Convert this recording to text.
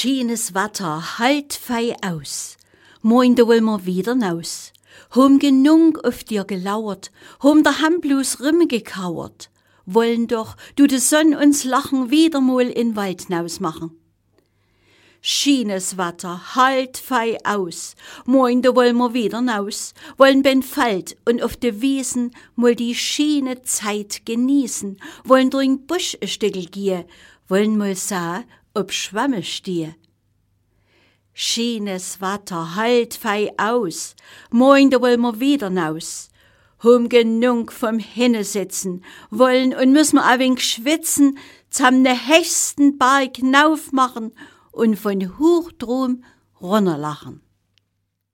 Schönes Wetter, halt fei aus. Moin, da wollen wir wieder naus. Hom genug auf dir gelauert, hom der Hand bloß gekauert. Wollen doch, du de Sonn uns lachen, wieder mal in Wald naus machen. Schönes Wetter, halt fei aus. Moin, da wollen wir wieder naus. Wollen ben Feld und auf de Wiesen mal die schöne Zeit genießen. Wollen durch Busch ein Stückel gehen. Wollen mal sah, ob Schwamme stehe. Schönes Wetter, halt fei aus. Moin, da wollen wir wieder naus. Hom genug vom Hinnesitzen, wollen und müssen wir ein wenig schwitzen, zam ne höchsten Berg naufmachen und von hoch drum runterlachen.